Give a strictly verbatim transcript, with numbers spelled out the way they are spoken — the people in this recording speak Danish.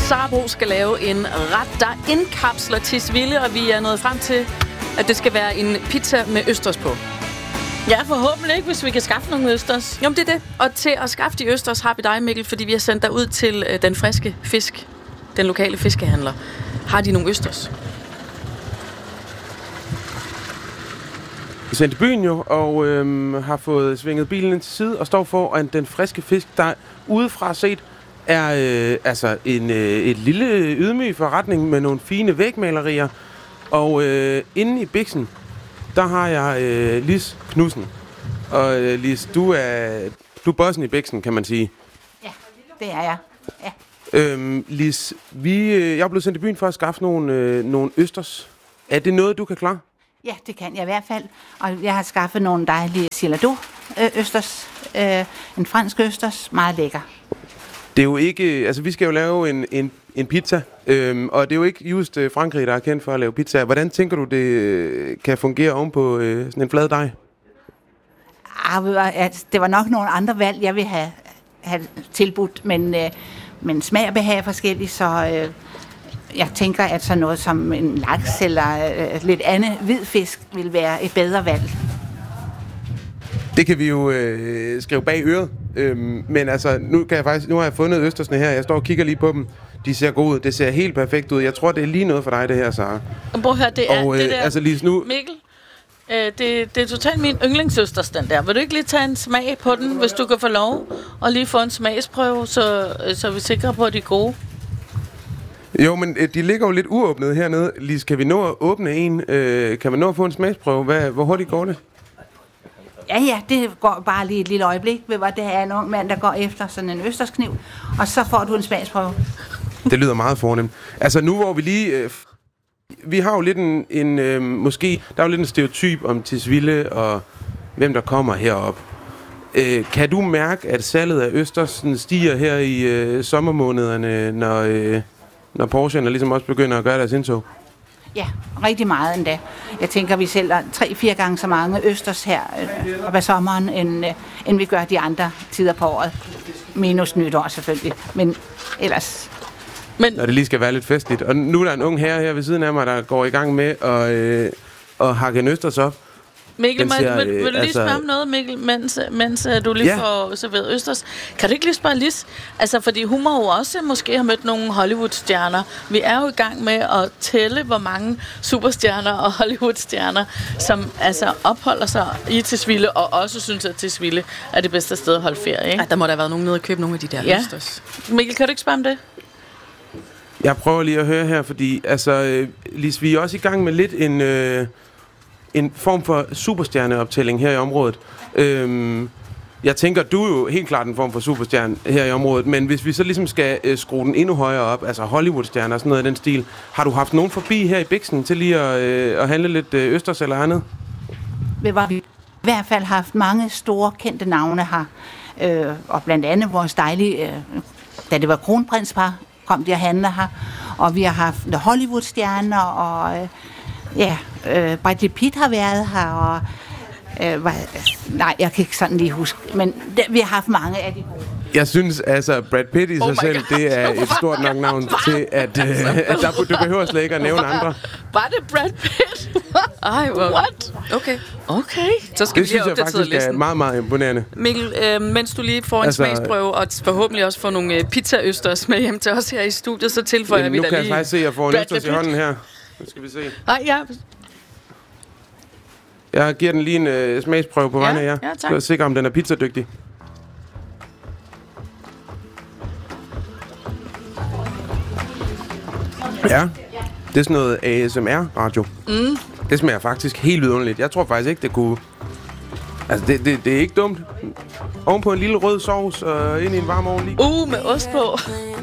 Sara Bro skal lave en ret, der indkapsler Tisvilde, og vi er nået frem til, at det skal være en pizza med østers på. Ja, forhåbentlig ikke, hvis vi kan skaffe nogle østers. Jo, det er det. Og til at skaffe de østers har vi dig, Mikkel, fordi vi har sendt dig ud til øh, den friske fisk, den lokale fiskehandler. Har de nogle østers? Vi sendt i byen jo, og øhm, har fået svinget bilen ind til side, og står foran den friske fisk, der udefra set er øh, altså en, øh, et lille ydmyg forretning med nogle fine vægmalerier. Og øh, inde i biksen, der har jeg øh, Lis Knudsen. Og øh, Lis, du er, du er bossen i biksen, kan man sige. Ja, det er jeg. Ja. Øhm, Lis, vi, øh, jeg er blevet sendt i byen for at skaffe nogle, øh, nogle østers. Er det noget, du kan klare? Ja, det kan jeg i hvert fald. Og jeg har skaffet nogle dejlige Ciladeau østers. Øh, en fransk østers. Meget lækker. Det er jo ikke... Altså, vi skal jo lave en, en, en pizza. Øhm, og det er jo ikke just øh, Frankrig, der er kendt for at lave pizza. Hvordan tænker du, det øh, kan fungere oven på øh, sådan en flad dej? Ah, det var nok nogle andre valg, jeg ville have, have tilbudt. Men, øh, men smag og behag er forskelligt, så... Øh, Jeg tænker, at sådan noget som en laks eller øh, lidt andet hvid fisk vil være et bedre valg. Det kan vi jo øh, skrive bag øret. Øhm, men altså, nu, kan jeg faktisk, nu har jeg fundet østersne her. Jeg står og kigger lige på dem. De ser gode ud. Det ser helt perfekt ud. Jeg tror, det er lige noget for dig, det her, Sara. Prøv at høre, det er og, øh, det der... Altså, lige nu... Mikkel, øh, det, det er totalt min yndlingsøsters, den der. Vil du ikke lige tage en smag på den, hvis du kan få lov? Og lige få en smagsprøve, så, så vi er sikre på, at de er gode. Jo, men øh, de ligger jo lidt uåbnet hernede. Lis, kan vi nå at åbne en? Øh, kan man nå at få en smagsprøve? Hvad, hvor hurtigt går det? Ja, ja, det går bare lige et lille øjeblik. Ved hvad, det er en ung mand, der går efter sådan en østerskniv. Og så får du en smagsprøve. Det lyder meget fornemt. Altså nu hvor vi lige... Øh, vi har jo lidt en... en øh, måske... Der er jo lidt en stereotyp om Tisvilde og hvem der kommer herop. Øh, kan du mærke, at salget af østers stiger her i øh, sommermånederne, når... Øh, Når Porsche'erne ligesom også begynder at gøre deres indtog? Ja, rigtig meget endda. Jeg tænker, vi sælger tre-fire gange så mange østers her øh, op ad sommeren, end, øh, end vi gør de andre tider på året. Minus nytår selvfølgelig, men ellers... Men når det lige skal være lidt festligt. Og nu er der en ung herre her ved siden af mig, der går i gang med at, øh, at hakke en østers op. Mikkel, ser, vil, vil du lige altså, spørge om noget, Mikkel, mens, mens du lige ja. får serveret østers? Kan du ikke lige spørge Lis? Altså, fordi hun må jo også måske have mødt nogle Hollywood-stjerner. Vi er jo i gang med at tælle, hvor mange superstjerner og Hollywood-stjerner, som altså opholder sig i Tisvilde, og også synes, at Tisvilde er det bedste sted at holde ferie, ikke? Ej, der må der have været nogen nede og købe nogle af de der ja. østers. Mikkel, kan du ikke spørge om det? Jeg prøver lige at høre her, fordi altså, øh, Lis, vi er også i gang med lidt en... Øh, en form for superstjerneoptælling her i området. Øhm, jeg tænker, du er jo helt klart en form for superstjerne her i området, men hvis vi så ligesom skal øh, skrue den endnu højere op, altså Hollywood-stjerner og sådan noget af den stil, har du haft nogen forbi her i biksen til lige at, øh, at handle lidt øh, østers eller andet? Vi har i hvert fald haft mange store kendte navne her, øh, og blandt andet vores dejlige, øh, da det var kronprinspar, kom de at handle her, og vi har haft Hollywood-stjerner, og... Øh, Ja, øh, Bradley Pitt har været her, og... Øh, hvad, nej, jeg kan ikke sådan lige huske, men det, vi har haft mange af de gode. Jeg synes altså, Brad Pitt i sig oh selv, God. Det er et stort nok navn til, at, øh, at der, du behøver slet ikke at nævne andre. Var det Brad Pitt? Ej, well. What? Okay. Okay. Så skal det vi synes jeg faktisk listen. Er meget, meget imponerende. Mikkel, øh, mens du lige får en altså, smagsprøve, og forhåbentlig også får nogle øh, pizza-østers med hjem til os her i studiet, så tilføjer jamen, vi da lige... Nu kan jeg faktisk se, at jeg får en østers i hånden her. Nu skal vi se. Nej, ja... Jeg giver den lige en øh, smagsprøve på vegne af jer. Ja, tak. Så jeg sikre, om den er pizzadygtig. Ja, det er sådan noget A S M R-radio. Mm. Det smager faktisk helt vidunderligt. Jeg tror faktisk ikke, det kunne... Altså, det, det, det er ikke dumt. Oven på en lille rød sovs og ind i en varm ovn lige. Uh, med ost på.